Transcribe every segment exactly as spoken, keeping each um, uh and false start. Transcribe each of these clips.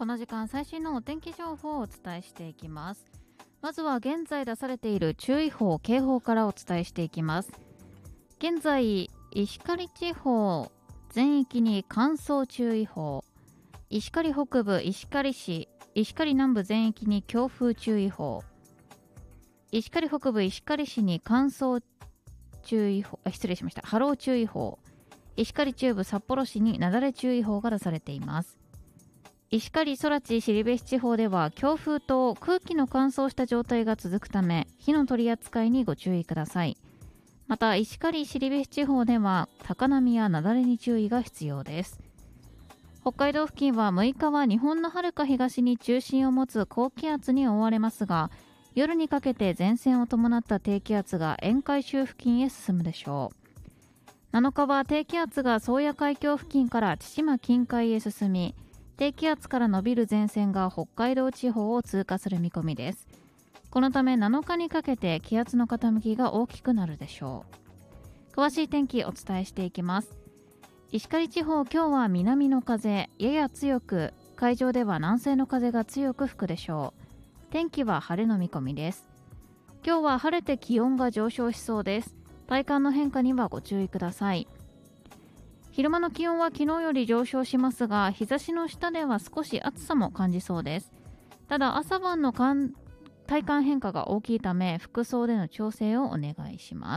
この時間最新のお天気情報をお伝えしていきます。まずは現在出されている注意報・警報からお伝えしていきます。現在石狩地方全域に乾燥注意報、石狩北部、石狩市、石狩南部全域に強風注意報、石狩北部、石狩市に乾燥注意報、あ失礼しました波浪注意報、石狩中部、札幌市に雪崩注意報が出されています。石狩、空知、後志地方では強風と空気の乾燥した状態が続くため火の取り扱いにご注意ください。また石狩、後志地方では高波や雪崩に注意が必要です。北海道付近はむいかは日本の遥か東に中心を持つ高気圧に覆われますが、夜にかけて前線を伴った低気圧が沿海州付近へ進むでしょう。なのかは低気圧が宗谷海峡付近から千島近海へ進み、低気圧から伸びる前線が北海道地方を通過する見込みです。このためなのかにかけて気圧の傾きが大きくなるでしょう。詳しい天気お伝えしていきます。石狩地方、今日は南の風やや強く、海上では南西の風が強く吹くでしょう。天気は晴れの見込みです。今日は晴れて気温が上昇しそうです。体感の変化にはご注意ください。昼間の気温は昨日より上昇しますが、日差しの下では少し暑さも感じそうです。ただ朝晩の体感変化が大きいため、服装での調整をお願いします。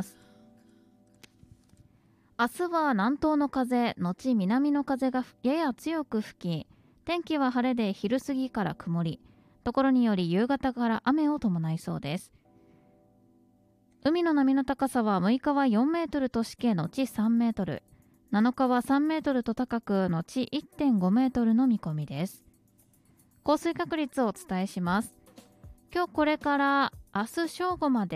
明日は南東の風後南の風がやや強く吹き、天気は晴れで昼過ぎから曇り、ところにより夕方から雨を伴いそうです。海の波の高さはむいかはよんメートルとしけ後さんメートル、なのかはさんメートルと高く後 いってんごメートルの見込みです。降水確率をお伝えします。今日これから明日正午まで